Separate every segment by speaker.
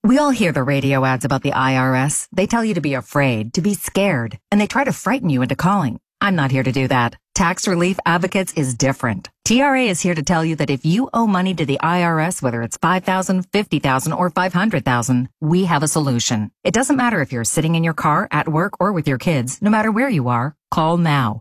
Speaker 1: We all hear the radio ads about the IRS. They tell you to be afraid, to be scared, and they try to frighten you into calling. I'm not here to do that. Tax Relief Advocates is different. TRA is here to tell you that if you owe money to the IRS, whether it's $5,000, $50,000, or $500,000, we have a solution. It doesn't matter if you're sitting in your car, at work, or with your kids. No matter where you are, call now.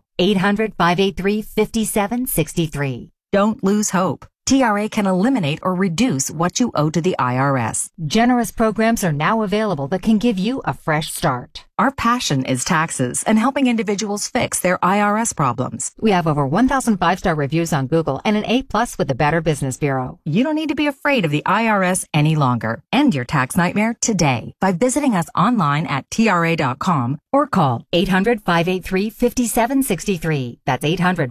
Speaker 1: 800-583-5763. Don't lose hope. TRA can eliminate or reduce what you owe to the IRS.
Speaker 2: Generous programs are now available that can give you a fresh start.
Speaker 1: Our passion is taxes and helping individuals fix their IRS problems.
Speaker 2: We have over 1,000 5-star reviews on Google and an A+ with the Better Business Bureau.
Speaker 1: You don't need to be afraid of the IRS any longer. End your tax nightmare today by visiting us online at TRA.com or call
Speaker 2: 800-583-5763. That's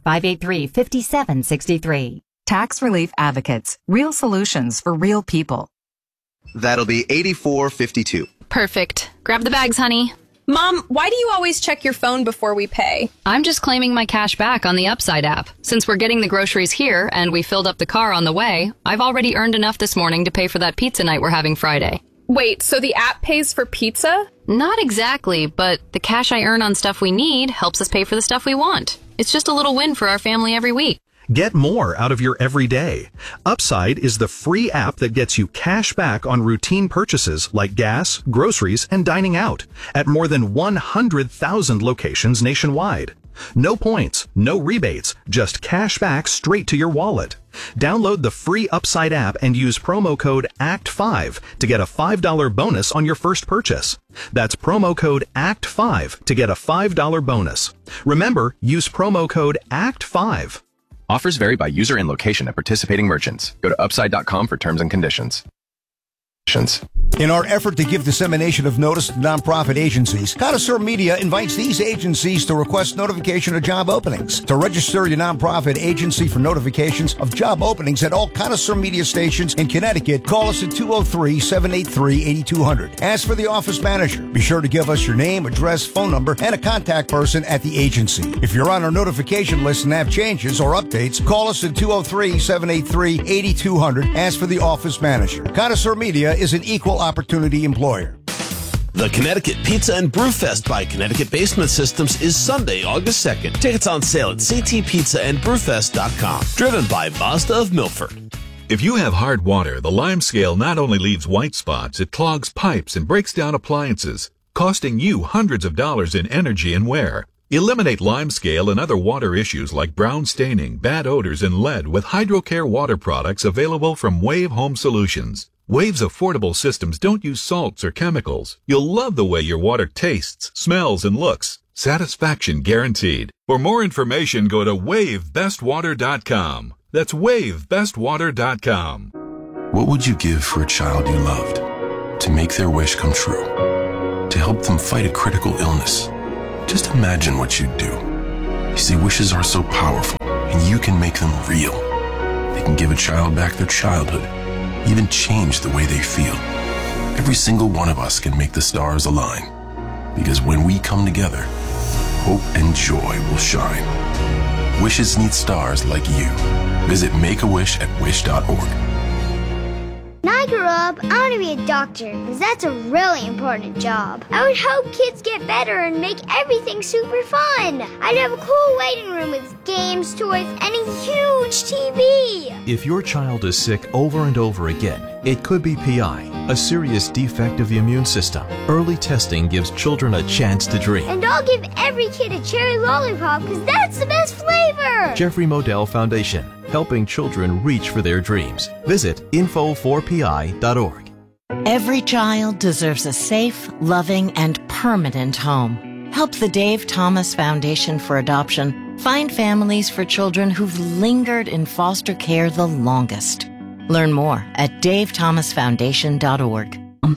Speaker 2: 800-583-5763.
Speaker 1: Tax Relief Advocates. Real solutions for real people.
Speaker 3: That'll be $84.52.
Speaker 4: Perfect. Grab the bags, honey.
Speaker 5: Mom, why do you always check your phone before we pay?
Speaker 4: I'm just claiming my cash back on the Upside app. Since we're getting the groceries here and we filled up the car on the way, I've already earned enough this morning to pay for that pizza night we're having Friday.
Speaker 5: Wait, so the app pays for pizza?
Speaker 4: Not exactly, but the cash I earn on stuff we need helps us pay for the stuff we want. It's just a little win for our family every week.
Speaker 6: Get more out of your everyday. Upside is the free app that gets you cash back on routine purchases like gas, groceries, and dining out at more than 100,000 locations nationwide. No points, no rebates, just cash back straight to your wallet. Download the free Upside app and use promo code ACT5 to get a $5 bonus on your first purchase. That's promo code ACT5 to get a $5 bonus. Remember, use promo code ACT5.
Speaker 7: Offers vary by user and location at participating merchants. Go to upside.com for terms and conditions.
Speaker 8: In our effort to give dissemination of notice to nonprofit agencies, Connoisseur Media invites these agencies to request notification of job openings. To register your nonprofit agency for notifications of job openings at all Connoisseur Media stations in Connecticut, call us at 203-783-8200. Ask for the office manager. Be sure to give us your name, address, phone number, and a contact person at the agency. If you're on our notification list and have changes or updates, call us at 203-783-8200. Ask for the office manager. Connoisseur Media is an equal opportunity employer.
Speaker 9: The Connecticut Pizza and Brew Fest by Connecticut Basement Systems is Sunday, August 2nd. Tickets on sale at ctpizzaandbrewfest.com. Driven by Mazda of Milford.
Speaker 10: If you have hard water, the Lime Scale not only leaves white spots, it clogs pipes and breaks down appliances, costing you hundreds of dollars in energy and wear. Eliminate Lime Scale and other water issues like brown staining, bad odors, and lead with HydroCare water products available from Wave Home Solutions. Wave's affordable systems don't use salts or chemicals. You'll love the way your water tastes, smells, and looks. Satisfaction guaranteed. For more information, go to WaveBestWater.com. That's WaveBestWater.com.
Speaker 11: What would you give for a child you loved? To make their wish come true? To help them fight a critical illness? Just imagine what you'd do. You see, wishes are so powerful, and you can make them real. They can give a child back their childhood, even change the way they feel. Every single one of us can make the stars align. Because when we come together, hope and joy will shine. Wishes need stars like you. Visit Make-A-Wish at wish.org.
Speaker 12: When I grew up, I want to be a doctor because that's a really important job. I would help kids get better and make everything super fun. I'd have a cool waiting room with games, toys, and a huge TV.
Speaker 13: If your child is sick over and over again, it could be PI, a serious defect of the immune system. Early testing gives children a chance to dream.
Speaker 12: And I'll give every kid a cherry lollipop because that's the best flavor.
Speaker 13: Jeffrey Modell Foundation, helping children reach for their dreams. Visit info4pi.org.
Speaker 14: Every child deserves a safe, loving, and permanent home. Help the Dave Thomas Foundation for Adoption find families for children who've lingered in foster care the longest. Learn more at davethomasfoundation.org.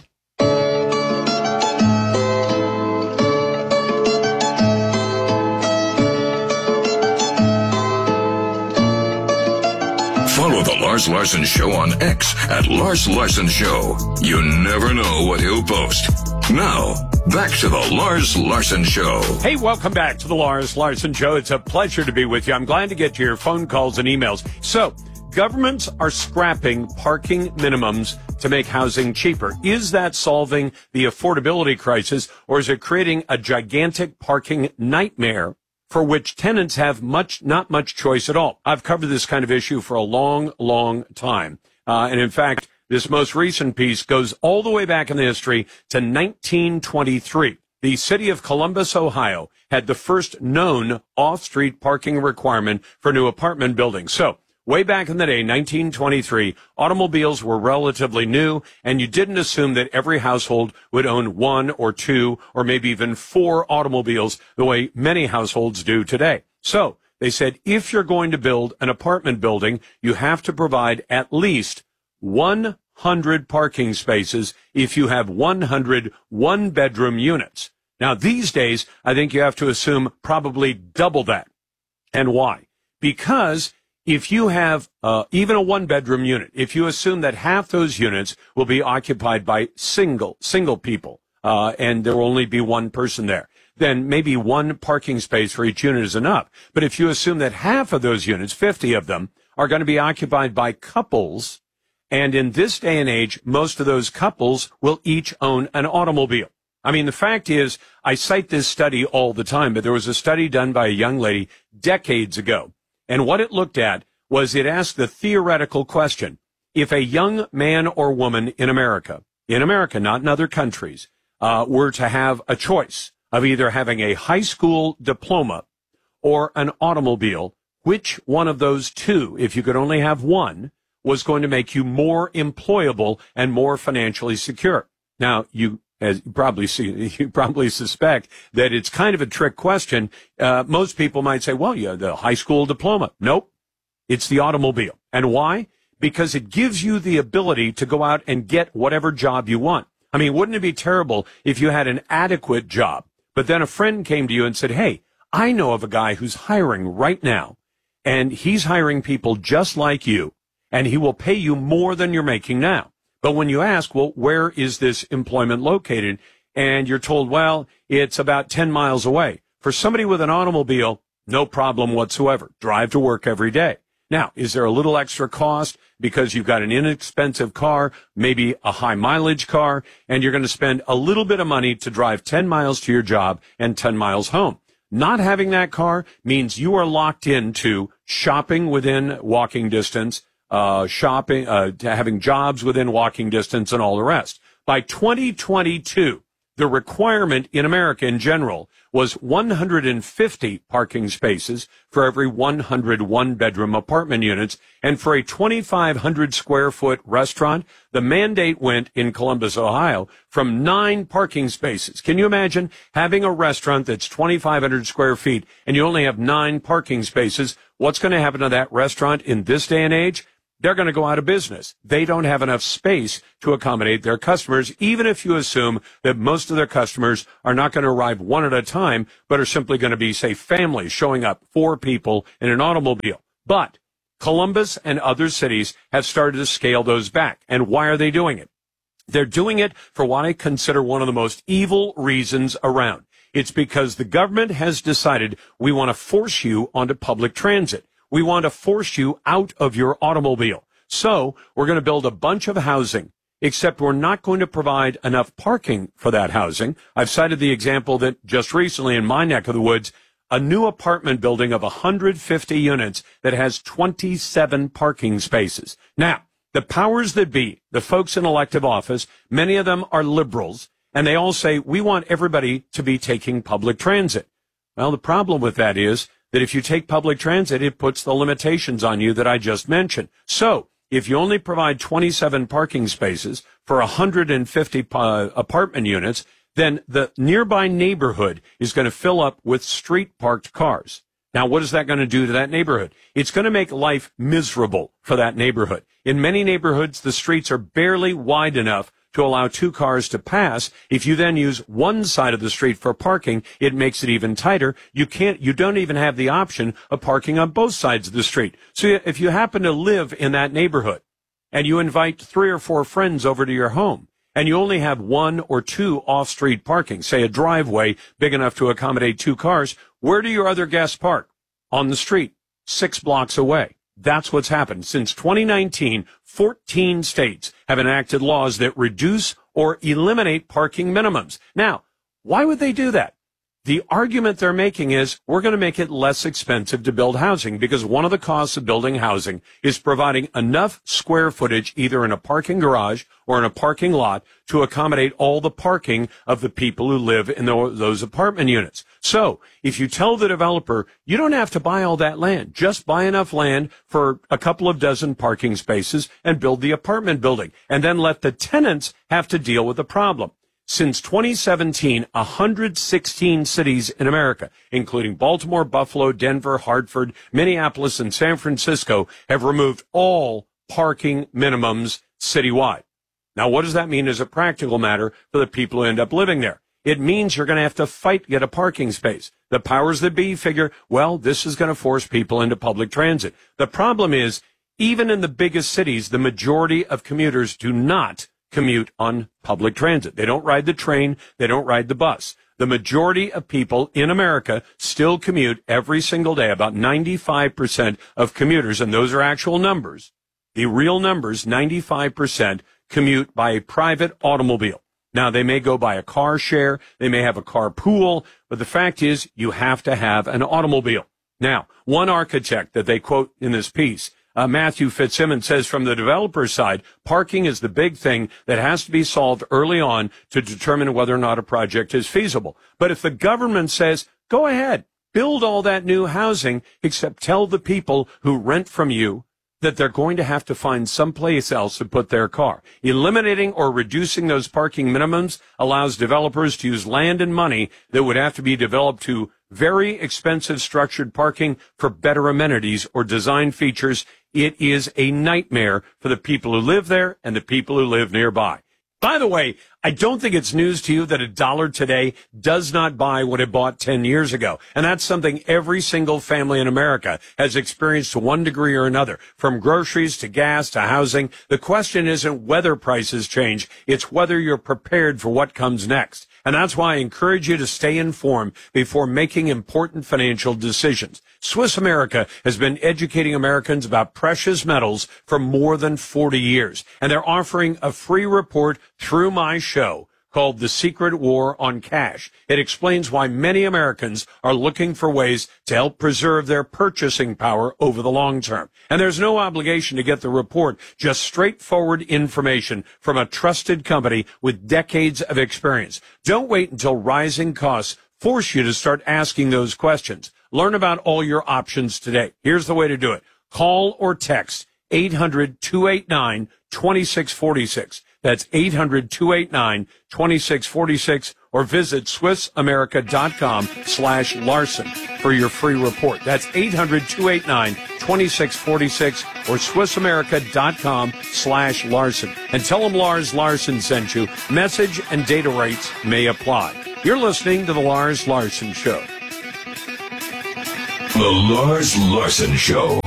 Speaker 15: Follow The Lars Larson Show on X at Lars Larson Show. You never know what he'll post. Now, back to The Lars Larson Show.
Speaker 16: Hey, welcome back to The Lars Larson Show. It's a pleasure to be with you. I'm glad to get your phone calls and emails. So, Governments are scrapping parking minimums to make housing cheaper. Is that solving the affordability crisis, or is it creating a gigantic parking nightmare for which tenants have not much choice at all? I've covered this kind of issue for a long, long time. And in fact, this most recent piece goes all the way back in the history to 1923. The city of Columbus, Ohio, had the first known off-street parking requirement for new apartment buildings. So, way back in the day, 1923, automobiles were relatively new, and you didn't assume that every household would own 1 or 2 or maybe even 4 automobiles the way many households do today. So, they said if you're going to build an apartment building, you have to provide at least 100 parking spaces if you have 100 one-bedroom units. Now, these days, I think you have to assume probably double that. And why? Because if you have even a one-bedroom unit, if you assume that half those units will be occupied by single people, and there will only be one person there, then maybe 1 parking space for each unit is enough. But if you assume that half of those units, 50 of them, are going to be occupied by couples, and in this day and age, most of those couples will each own an automobile. I mean, the fact is, I cite this study all the time, but there was a study done by a young lady decades ago. And what it looked at was it asked the theoretical question, if a young man or woman in America, not in other countries, were to have a choice of either having a high school diploma or an automobile, which one of those two, if you could only have one, was going to make you more employable and more financially secure? Now, as you probably suspect that it's kind of a trick question. Most people might say, well, yeah, the high school diploma. Nope. It's the automobile. And why? Because it gives you the ability to go out and get whatever job you want. I mean, wouldn't it be terrible if you had an adequate job, but then a friend came to you and said, hey, I know of a guy who's hiring right now, and he's hiring people just like you, and he will pay you more than you're making now. But when you ask, well, where is this employment located? And you're told, well, it's about 10 miles away. For somebody with an automobile, no problem whatsoever. Drive to work every day. Now, is there a little extra cost because you've got an inexpensive car, maybe a high mileage car, and you're going to spend a little bit of money to drive 10 miles to your job and 10 miles home? Not having that car means you are locked into shopping within walking distance, having jobs within walking distance, and all the rest. By 2022, the requirement in America in general was 150 parking spaces for every 100 one-bedroom apartment units. And for a 2,500 square foot restaurant, the mandate went in Columbus, Ohio, from 9 parking spaces. Can you imagine having a restaurant that's 2,500 square feet and you only have 9 parking spaces? What's going to happen to that restaurant in this day and age? They're going to go out of business. They don't have enough space to accommodate their customers, even if you assume that most of their customers are not going to arrive one at a time, but are simply going to be, say, families showing up, 4 people in an automobile. But Columbus and other cities have started to scale those back. And why are they doing it? They're doing it for what I consider one of the most evil reasons around. It's because the government has decided we want to force you onto public transit. We want to force you out of your automobile. So we're going to build a bunch of housing, except we're not going to provide enough parking for that housing. I've cited the example that just recently in my neck of the woods, a new apartment building of 150 units that has 27 parking spaces. Now, the powers that be, the folks in elective office, many of them are liberals, and they all say, we want everybody to be taking public transit. Well, the problem with that is that if you take public transit, it puts the limitations on you that I just mentioned. So if you only provide 27 parking spaces for 150 apartment units, then the nearby neighborhood is going to fill up with street parked cars. Now, what is that going to do to that neighborhood? It's going to make life miserable for that neighborhood. In many neighborhoods, the streets are barely wide enough to allow 2 cars to pass. If you then use one side of the street for parking, it makes it even tighter. You don't even have the option of parking on both sides of the street. So if you happen to live in that neighborhood and you invite 3 or 4 friends over to your home and you only have 1 or 2 off-street parking, say a driveway big enough to accommodate 2 cars, where do your other guests park? On the street, 6 blocks away. That's what's happened. Since 2019, 14 states have enacted laws that reduce or eliminate parking minimums. Now, why would they do that? The argument they're making is we're going to make it less expensive to build housing because one of the costs of building housing is providing enough square footage either in a parking garage or in a parking lot to accommodate all the parking of the people who live in those apartment units. So if you tell the developer you don't have to buy all that land, just buy enough land for a couple of dozen parking spaces and build the apartment building and then let the tenants have to deal with the problem. Since 2017, 116 cities in America, including Baltimore, Buffalo, Denver, Hartford, Minneapolis, and San Francisco, have removed all parking minimums citywide. Now, what does that mean as a practical matter for the people who end up living there? It means you're going to have to fight to get a parking space. The powers that be figure, well, this is going to force people into public transit. The problem is, even in the biggest cities, the majority of commuters do not commute on public transit. They don't ride the train. They don't ride the bus. The majority of people in America still commute every single day. About 95% of commuters, and those are actual numbers, the real numbers, 95% commute by a private automobile. Now, they may go by a car share. They may have a carpool. But the fact is, you have to have an automobile. Now, one architect that they quote in this piece, Matthew Fitzsimmons, says from the developer's side, parking is the big thing that has to be solved early on to determine whether or not a project is feasible. But if the government says, go ahead, build all that new housing, except tell the people who rent from you that they're going to have to find someplace else to put their car. Eliminating or reducing those parking minimums allows developers to use land and money that would have to be developed to very expensive structured parking for better amenities or design features. It is a nightmare for the people who live there and the people who live nearby. By the way, I don't think it's news to you that $1 today does not buy what it bought 10 years ago. And that's something every single family in America has experienced to one degree or another, from groceries to gas to housing. The question isn't whether prices change, it's whether you're prepared for what comes next. And that's why I encourage you to stay informed before making important financial decisions. Swiss America has been educating Americans about precious metals for more than 40 years. And they're offering a free report through my show called The Secret War on Cash. It explains why many Americans are looking for ways to help preserve their purchasing power over the long term. And there's no obligation to get the report, just straightforward information from a trusted company with decades of experience. Don't wait until rising costs force you to start asking those questions. Learn about all your options today. Here's the way to do it. Call or text 800-289-2646. That's 800-289-2646, or visit SwissAmerica.com/Larson for your free report. That's 800-289-2646 or SwissAmerica.com/Larson. And tell them Lars Larson sent you. Message and data rates may apply. You're listening to The Lars Larson Show.
Speaker 15: The Lars Larson Show.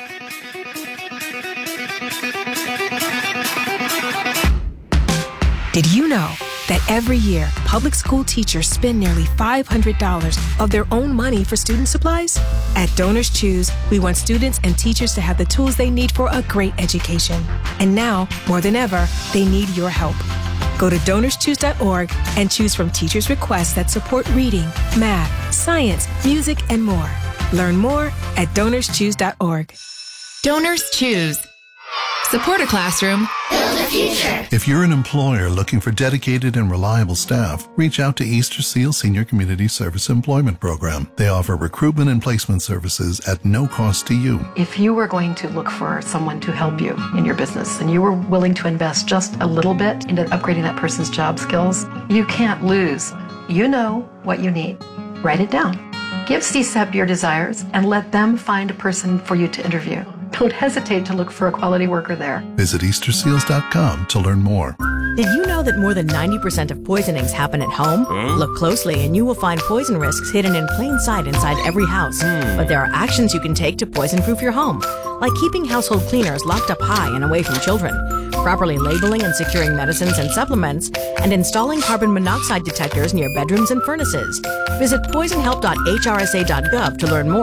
Speaker 17: Did you know that every year, public school teachers spend nearly $500 of their own money for student supplies? At Donors Choose, we want students and teachers to have the tools they need for a great education. And now, more than ever, they need your help. Go to DonorsChoose.org and choose from teachers' requests that support reading, math, science, music, and more. Learn more at DonorsChoose.org.
Speaker 18: Donors Choose. Support a classroom. Build a future.
Speaker 19: If you're an employer looking for dedicated and reliable staff, reach out to Easter Seal Senior Community Service Employment Program. They offer recruitment and placement services at no cost to you.
Speaker 20: If you were going to look for someone to help you in your business and you were willing to invest just a little bit into upgrading that person's job skills, you can't lose. You know what you need. Write it down. Give CSEP your desires and let them find a person for you to interview. Don't hesitate to look for a quality worker there.
Speaker 19: Visit EasterSeals.com to learn more.
Speaker 21: Did you know that more than 90% of poisonings happen at home? Look closely and you will find poison risks hidden in plain sight inside every house. But there are actions you can take to poison-proof your home, like keeping household cleaners locked up high and away from children, properly labeling and securing medicines and supplements, and installing carbon monoxide detectors near bedrooms and furnaces. Visit poisonhelp.hrsa.gov to learn more,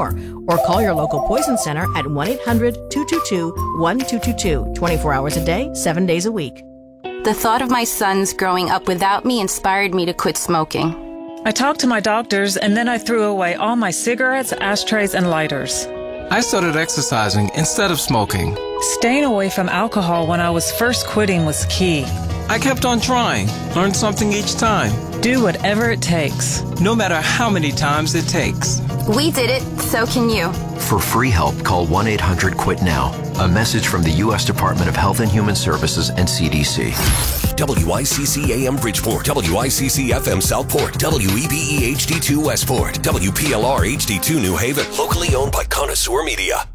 Speaker 21: or call your local poison center at 1-800-222-1222, 24 hours a day, 7 days a week.
Speaker 2: The thought of my sons growing up without me inspired me to quit smoking.
Speaker 22: I talked to my doctors, and then I threw away all my cigarettes, ashtrays, and lighters.
Speaker 23: I started exercising instead of smoking.
Speaker 22: Staying away from alcohol when I was first quitting was key.
Speaker 23: I kept on trying, learned something each time.
Speaker 22: Do whatever it takes.
Speaker 23: No matter how many times it takes.
Speaker 2: We did it, so can you.
Speaker 24: For free help, call 1-800-QUIT-NOW. A message from the U.S. Department of Health and Human Services and CDC.
Speaker 25: WICC AM Bridgeport, WICC FM Southport, WEBE HD2 Westport, WPLR HD2 New Haven. Locally owned by Connoisseur Media.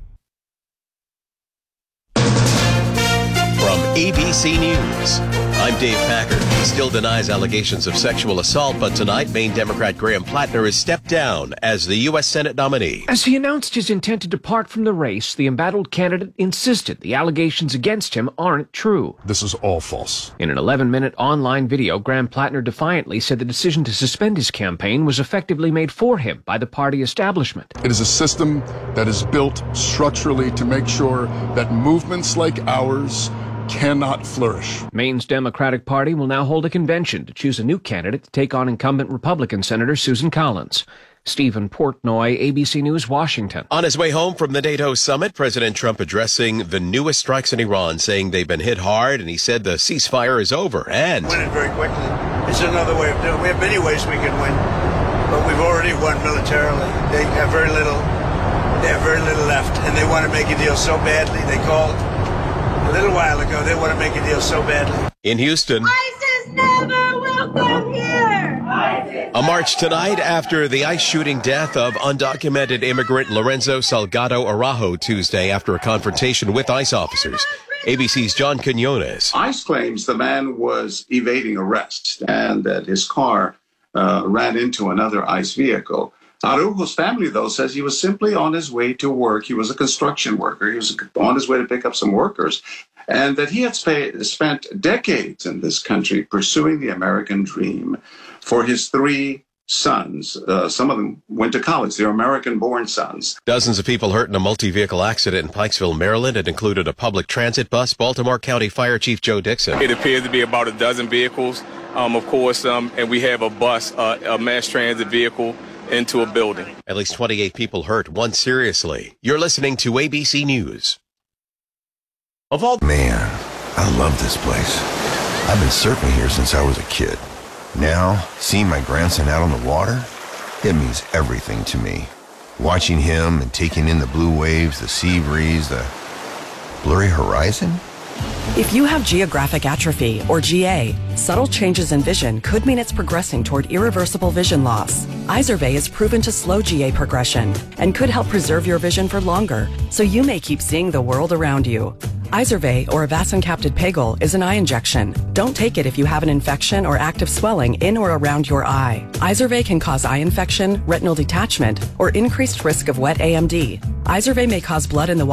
Speaker 26: From ABC News, I'm Dave Packard. He still denies allegations of sexual assault, but tonight, Maine Democrat Graham Plattner has stepped down as the U.S. Senate nominee.
Speaker 27: As he announced his intent to depart from the race, the embattled candidate insisted the allegations against him aren't true.
Speaker 28: This is all false.
Speaker 27: In an 11-minute online video, Graham Plattner defiantly said the decision to suspend his campaign was effectively made for him by the party establishment.
Speaker 28: It is a system that is built structurally to make sure that movements like ours cannot flourish.
Speaker 27: Maine's Democratic Party will now hold a convention to choose a new candidate to take on incumbent Republican Senator Susan Collins. Stephen Portnoy, ABC News, Washington.
Speaker 26: On his way home from the NATO summit, President Trump addressing the newest strikes in Iran, saying they've been hit hard, and he said the ceasefire is over and
Speaker 29: win it very quickly. It's another way of doing it. We have many ways we can win, but we've already won militarily. They have very little left, and they want to make a deal so badly. They called a little while ago. They want to make a deal so badly.
Speaker 26: In Houston,
Speaker 30: ISIS never will come here.
Speaker 26: A march tonight after the ICE-shooting death of undocumented immigrant Lorenzo Salgado Araujo Tuesday after a confrontation with ICE officers. ABC's John Quinones.
Speaker 31: ICE claims the man was evading arrest and that his car ran into another ICE vehicle. Araujo's family, though, says he was simply on his way to work. He was a construction worker. He was on his way to pick up some workers, and that he had spent decades in this country pursuing the American dream for his three sons. Some of them went to college. They're American-born sons.
Speaker 26: Dozens of people hurt in a multi-vehicle accident in Pikesville, Maryland. It included a public transit bus. Baltimore County Fire Chief Joe Dixon.
Speaker 32: It appears to be about a dozen vehicles, of course, and we have a bus, a mass transit vehicle, into a building.
Speaker 26: At least 28 people hurt, one seriously. You're listening to ABC News.
Speaker 33: Man, I love this place. I've been surfing here since I was a kid. Now, seeing my grandson out on the water, it means everything to me. Watching him and taking in the blue waves, the sea breeze, the blurry horizon.
Speaker 34: If you have geographic atrophy, or GA, subtle changes in vision could mean it's progressing toward irreversible vision loss. Izervay is proven to slow GA progression and could help preserve your vision for longer, so you may keep seeing the world around you. Izervay, or avacincaptad pegol, is an eye injection. Don't take it if you have an infection or active swelling in or around your eye. Izervay can cause eye infection, retinal detachment, or increased risk of wet AMD. Izervay may cause blood in the